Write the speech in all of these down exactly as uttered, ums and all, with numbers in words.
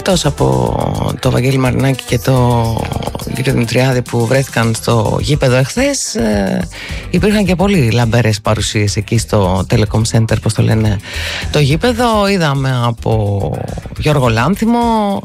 εκτός από το Βαγγέλη Μαρινάκη και το κύριο Δημητριάδη που βρέθηκαν στο γήπεδο εχθές, ε, υπήρχαν και πολύ λαμπερές παρουσίες εκεί στο Telecom Center, πώς το λένε το γήπεδο. Είδαμε από Γιώργο Λάνθιμο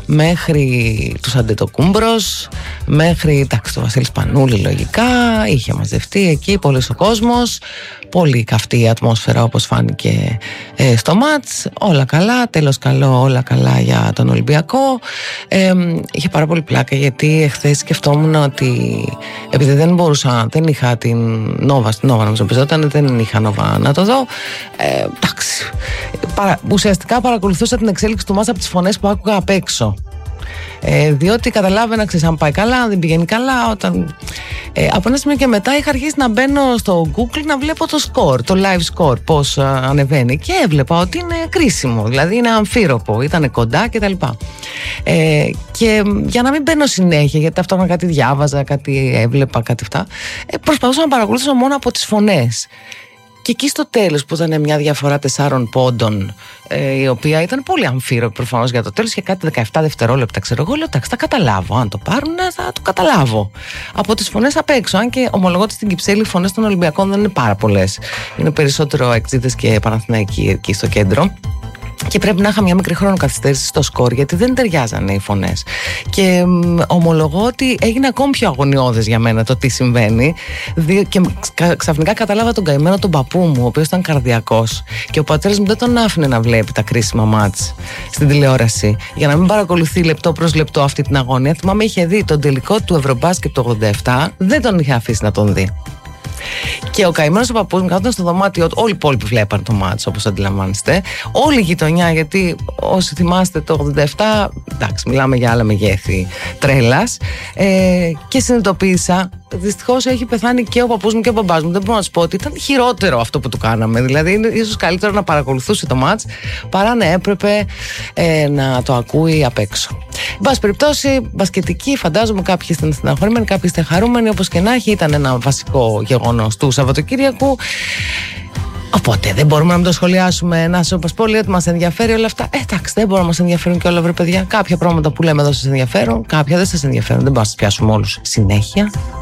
μέχρι τους Αντετοκούμπρος, μέχρι εντάξει, το Βασίλη Πανούλη, λογικά είχε μαζευτεί εκεί πολύς ο κόσμος, πολύ καυτή η ατμόσφαιρα όπως φάνηκε ε, στο μάτς. Όλα καλά, τέλος καλό, όλα καλά για τον Ολυμπιακό. ε, είχε πάρα πολύ πλάκα γιατί εχθές σκεφτόμουν ότι επειδή δεν μπορούσα, δεν είχα την Νόβα, στην Νόβα νομίζω παίζονταν, δεν είχα Νόβα να το δω, ε, εντάξει, παρα, ουσιαστικά παρακολουθούσα την εξέλιξη του μάτς από τις φωνές που άκουγα απ' έξω. Ε, διότι καταλάβαινα, ξέρεις, αν πάει καλά, αν δεν πηγαίνει καλά. Όταν, ε, από ένα σημείο και μετά είχα αρχίσει να μπαίνω στο Google να βλέπω το score, το live score, πώς α, ανεβαίνει. Και έβλεπα ότι είναι κρίσιμο, δηλαδή είναι αμφίροπο, ήταν κοντά κτλ. Ε, και για να μην μπαίνω συνέχεια, γιατί ταυτόχρονα κάτι διάβαζα, κάτι έβλεπα, κάτι αυτά, ε, προσπαθούσα να παρακολουθήσω μόνο από τις φωνές. Και εκεί στο τέλος που ήταν μια διαφορά τεσσάρων πόντων, ε, η οποία ήταν πολύ αμφίροπη προφανώς για το τέλος και κάτι δεκαεπτά δευτερόλεπτα, ξέρω εγώ, λέω εντάξει, θα καταλάβω. Αν το πάρουν, θα το καταλάβω. Από τις φωνές απ' έξω. Αν και ομολογώ ότι στην Κυψέλη οι φωνές των Ολυμπιακών δεν είναι πάρα πολλές. Είναι περισσότερο εξήδες και Παναθηναϊκοί εκεί στο κέντρο. Και πρέπει να είχα μια μικρή χρόνο καθυστέρηση στο σκορ, γιατί δεν ταιριάζανε οι φωνές. Και μ, ομολογώ ότι έγινε ακόμη πιο αγωνιώδες για μένα το τι συμβαίνει. Δι, και ξαφνικά κατάλαβα τον καημένο τον παππού μου, ο οποίος ήταν καρδιακός. Και ο πατέρας μου δεν τον άφηνε να βλέπει τα κρίσιμα μάτς στην τηλεόραση, για να μην παρακολουθεί λεπτό προς λεπτό αυτή την αγωνία. Θυμάμαι είχε δει τον τελικό του Ευρωμπάσκετ το ογδόντα επτά, δεν τον είχε αφήσει να τον δει. Και ο καημένος ο παππούς μου καθόταν στο δωμάτιο, όλοι οι υπόλοιποι βλέπαν το μάτσο όπως αντιλαμβάνεστε. Όλη η γειτονιά, γιατί όσοι θυμάστε το ογδόντα επτά, εντάξει, μιλάμε για άλλα μεγέθη τρέλας. Ε, και συνειδητοποίησα, δυστυχώς έχει πεθάνει και ο παππούς μου και ο μπαμπάς μου. Δεν μπορώ να σου πω ότι ήταν χειρότερο αυτό που του κάναμε. Δηλαδή, είναι ίσως καλύτερο να παρακολουθούσε το μάτς παρά να έπρεπε ε, να το ακούει απ' έξω. Εν πάση περιπτώσει, μπασκετική, φαντάζομαι κάποιοι ήταν στεναχωρημένοι, κάποιοι είστε χαρούμενοι. Όπως και να έχει, ήταν ένα βασικό γεγονός του Σαββατοκύριακου. Οπότε δεν μπορούμε να μην το σχολιάσουμε. Να σου πω λέει ότι μας ενδιαφέρει όλα αυτά. Ε, εντάξει, δεν μπορούμε να μας ενδιαφέρουν και όλα, βρε παιδιά. Κάποια πράγματα που λέμε εδώ σας ενδιαφέρουν, κάποια δεν σας ενδιαφέρουν. Δεν μπορούμε να σας πιάσουμε όλους συνέχεια.